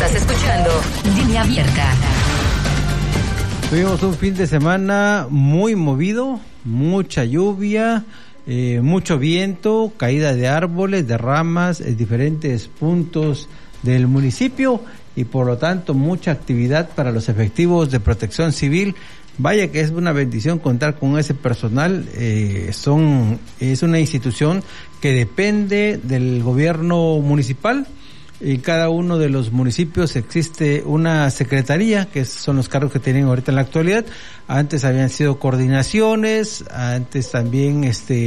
Estás escuchando Línea Abierta. Tuvimos un fin de semana muy movido, mucha lluvia, mucho viento, caída de árboles, de ramas en diferentes puntos del municipio y por lo tanto mucha actividad para los efectivos de protección civil. Vaya que es una bendición contar con ese personal. Es una institución que depende del gobierno municipal. En cada uno de los municipios existe una secretaría, que son los cargos que tienen ahorita en la actualidad. Antes habían sido coordinaciones, antes también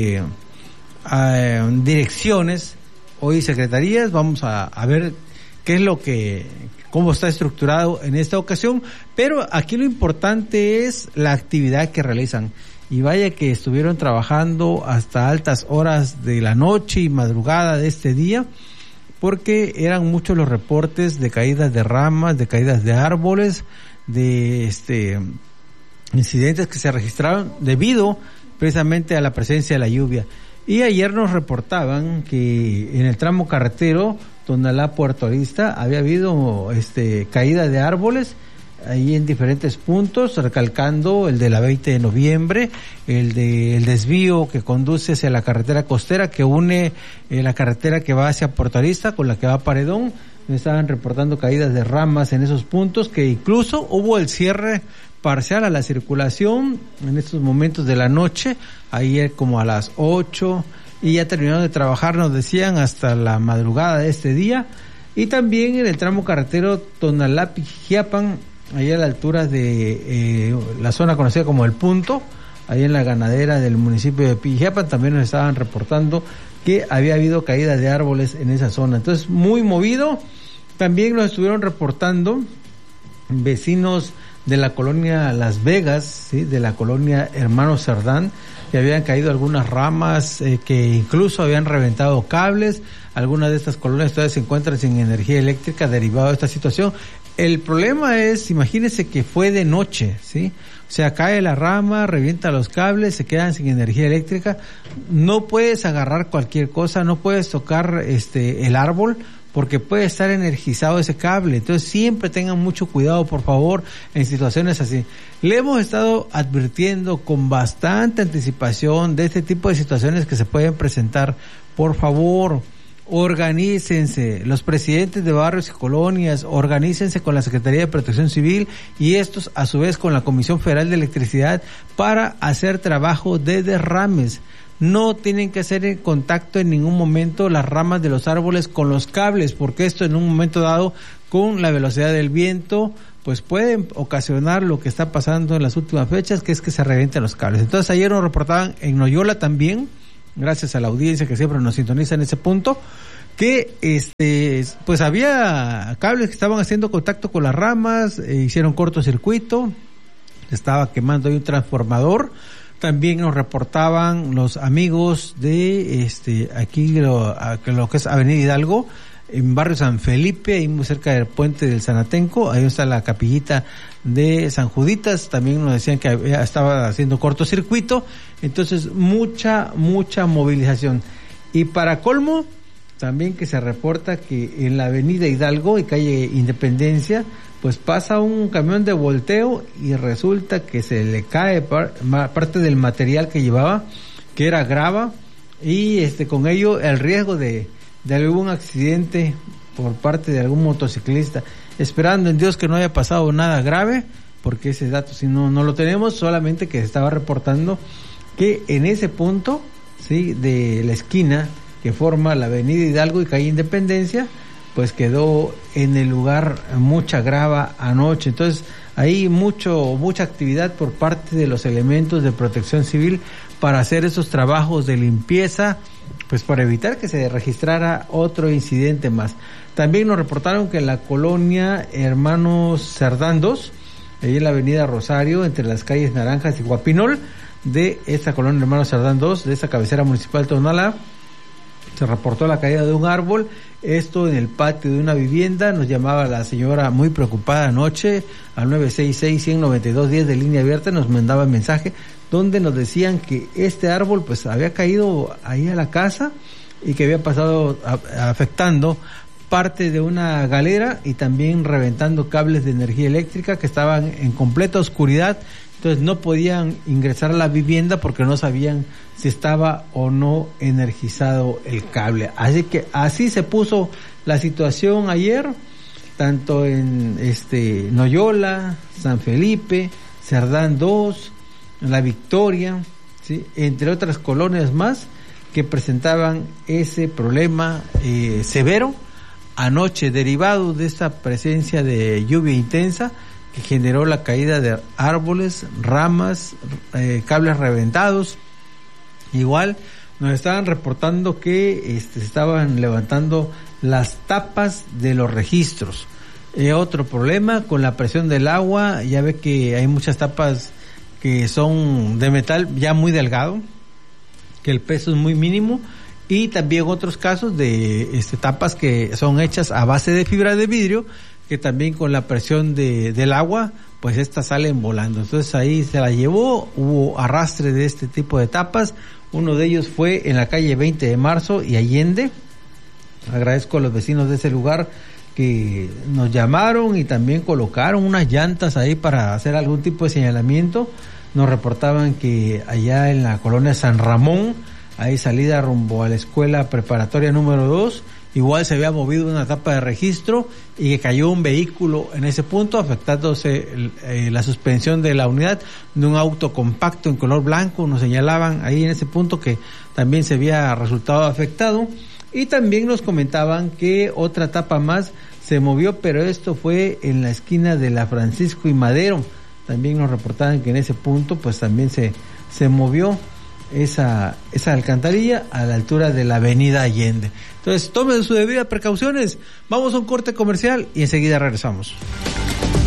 direcciones, hoy secretarías. Vamos a ver qué es cómo está estructurado en esta ocasión, pero aquí lo importante es la actividad que realizan. Y vaya que estuvieron trabajando hasta altas horas de la noche y madrugada de este día, porque eran muchos los reportes de caídas de ramas, de caídas de árboles, de incidentes que se registraron debido precisamente a la presencia de la lluvia. Y ayer nos reportaban que en el tramo carretero Tonalá-Puerto Arista había habido caída de árboles ahí en diferentes puntos, recalcando el de la 20 de noviembre, el desvío que conduce hacia la carretera costera que une la carretera que va hacia Puerto Arista con la que va a Paredón. Me estaban reportando caídas de ramas en esos puntos, que incluso hubo el cierre parcial a la circulación en estos momentos de la noche, ayer como a las 8, y ya terminaron de trabajar, nos decían, hasta la madrugada de este día. Y también en el tramo carretero Tonalá-Pijiapan, ahí a la altura de la zona conocida como El Punto, ahí en la ganadera del municipio de Pijiapan, también nos estaban reportando que había habido caída de árboles en esa zona. Entonces, muy movido. También nos estuvieron reportando vecinos de la colonia Las Vegas, ¿sí?, de la colonia Hermano Cerdán, que habían caído algunas ramas, que incluso habían reventado cables. Algunas de estas colonias todavía se encuentran sin energía eléctrica derivado de esta situación. El problema es, imagínense que fue de noche, ¿sí? O sea, cae la rama, revienta los cables, se quedan sin energía eléctrica. No puedes agarrar cualquier cosa, no puedes tocar el árbol, porque puede estar energizado ese cable. Entonces siempre tengan mucho cuidado, por favor, en situaciones así. Le hemos estado advirtiendo con bastante anticipación de este tipo de situaciones que se pueden presentar. Por favor, organícense, los presidentes de barrios y colonias, organícense con la Secretaría de Protección Civil y estos a su vez con la Comisión Federal de Electricidad para hacer trabajo de derrames. No tienen que hacer en contacto en ningún momento las ramas de los árboles con los cables, porque esto en un momento dado, con la velocidad del viento, pues pueden ocasionar lo que está pasando en las últimas fechas, que es que se revienten los cables. Entonces ayer nos reportaban en Noyola también, gracias a la audiencia que siempre nos sintoniza en ese punto, que pues había cables que estaban haciendo contacto con las ramas, hicieron cortocircuito, estaba quemando ahí un transformador. También nos reportaban los amigos de aquí lo que es Avenida Hidalgo, en barrio San Felipe, ahí muy cerca del puente del Sanatenco, ahí está la capillita de San Juditas. También nos decían que estaba haciendo cortocircuito. Entonces mucha movilización. Y para colmo, también que se reporta que en la Avenida Hidalgo y calle Independencia, pues pasa un camión de volteo y resulta que se le cae parte del material que llevaba, que era grava, y con ello el riesgo de algún accidente por parte de algún motociclista. Esperando en Dios que no haya pasado nada grave, porque ese dato si no lo tenemos, solamente que se estaba reportando que en ese punto, sí, de la esquina que forma la Avenida Hidalgo y calle Independencia, pues quedó en el lugar mucha grava anoche. Entonces hay mucha actividad por parte de los elementos de protección civil para hacer esos trabajos de limpieza, pues para evitar que se registrara otro incidente más. También nos reportaron que en la colonia Hermanos Cerdán 2, ahí en la Avenida Rosario, entre las calles Naranjas y Guapinol, de esta colonia Hermanos Cerdán 2, de esta cabecera municipal de Tonalá, se reportó la caída de un árbol, esto en el patio de una vivienda. Nos llamaba la señora muy preocupada anoche al 966-192-10 de Línea Abierta, nos mandaba mensaje donde nos decían que este árbol pues había caído ahí a la casa y que había pasado afectando parte de una galera y también reventando cables de energía eléctrica que estaban en completa oscuridad. Entonces no podían ingresar a la vivienda porque no sabían si estaba o no energizado el cable. Así que así se puso la situación ayer, tanto en Noyola, San Felipe, Cerdán 2, La Victoria, ¿sí?, entre otras colonias más que presentaban ese problema severo anoche, derivado de esta presencia de lluvia intensa que generó la caída de árboles, ramas, cables reventados. Igual nos estaban reportando que se estaban levantando las tapas de los registros. Otro problema con la presión del agua, ya ve que hay muchas tapas que son de metal ya muy delgado, que el peso es muy mínimo, y también otros casos de tapas que son hechas a base de fibra de vidrio, que también con la presión del agua, pues estas salen volando. Entonces ahí se la llevó, hubo arrastre de este tipo de tapas. Uno de ellos fue en la calle 20 de marzo y Allende. Agradezco a los vecinos de ese lugar que nos llamaron y también colocaron unas llantas ahí para hacer algún tipo de señalamiento. Nos reportaban que allá en la colonia San Ramón, ahí salida rumbo a la escuela preparatoria número 2, igual se había movido una tapa de registro y que cayó un vehículo en ese punto, afectándose la suspensión de la unidad de un auto compacto en color blanco. Nos señalaban ahí en ese punto que también se había resultado afectado, y también nos comentaban que otra tapa más se movió, pero esto fue en la esquina de la Francisco y Madero. También nos reportaban que en ese punto pues también se movió esa alcantarilla a la altura de la avenida Allende. Entonces tomen sus debidas precauciones. Vamos a un corte comercial y enseguida regresamos.